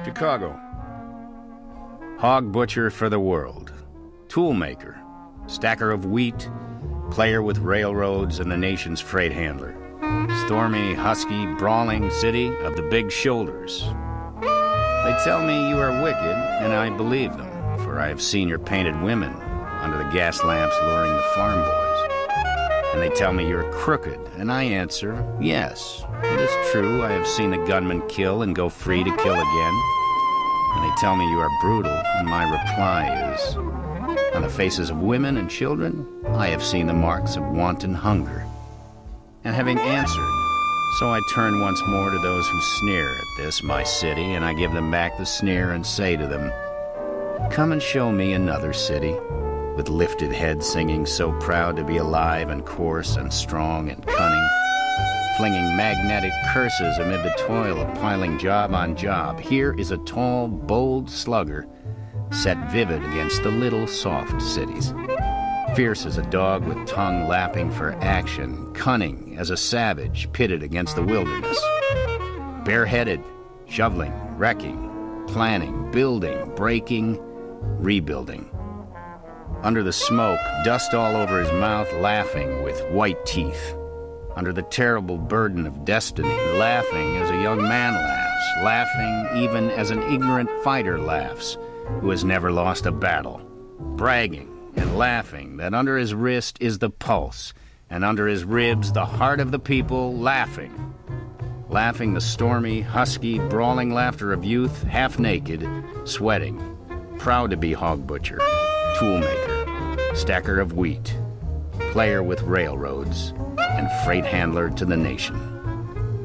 Chicago. Hog butcher for the world. Tool maker. Stacker of wheat. Player with railroads and the nation's freight handler. Stormy, husky, brawling city of the big shoulders. They tell me you are wicked, and I believe them, for I have seen your painted women under the gas lamps luring the farm boys. And they tell me you're crooked, and I answer, yes, it is true, I have seen the gunman kill and go free to kill again. And they tell me you are brutal, and my reply is, on the faces of women and children, I have seen the marks of wanton hunger. And having answered, so I turn once more to those who sneer at this, my city, and I give them back the sneer and say to them, come and show me another city, with lifted head singing, so proud to be alive and coarse and strong and cunning, flinging magnetic curses amid the toil of piling job on job. Here is a tall, bold slugger, set vivid against the little, soft cities. Fierce as a dog with tongue lapping for action, cunning as a savage pitted against the wilderness. Bareheaded, shoveling, wrecking, planning, building, breaking, rebuilding. Under the smoke, dust all over his mouth, laughing with white teeth. Under the terrible burden of destiny, laughing as a young man laughs, laughing even as an ignorant fighter laughs, who has never lost a battle, bragging and laughing that under his wrist is the pulse, and under his ribs the heart of the people, laughing. Laughing the stormy, husky, brawling laughter of youth, half naked, sweating, proud to be hog butcher, tool maker, stacker of wheat, player with railroads, and freight handler to the nation.